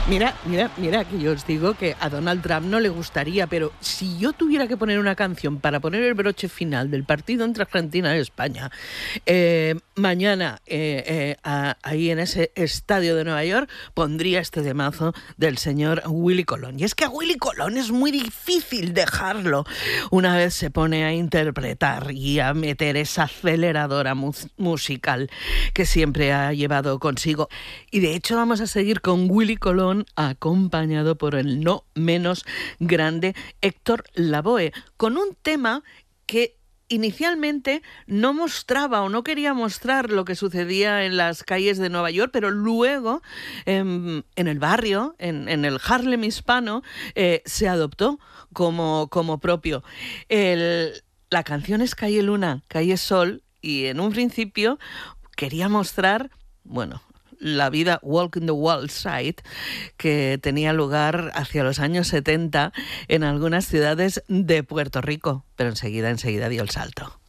Mira, que yo os digo que a Donald Trump no le gustaría, pero si yo tuviera que poner una canción para poner el broche final del partido entre Argentina y España, mañana ahí en ese estadio de Nueva York, pondría este temazo del señor Willy Colón. Y es que a Willy Colón es muy difícil dejarlo una vez se pone a interpretar y a meter esa aceleradora musical que siempre ha llevado consigo. Y de hecho vamos a seguir con Willy Colón, acompañado por el no menos grande Héctor Lavoe, con un tema que inicialmente no mostraba o no quería mostrar lo que sucedía en las calles de Nueva York, pero luego en el barrio, en el Harlem hispano, se adoptó como propio. La canción es Calle Luna, Calle Sol, y en un principio quería mostrar, bueno, la vida Walk in the Wild Side que tenía lugar hacia los años 70 en algunas ciudades de Puerto Rico, pero enseguida dio el salto.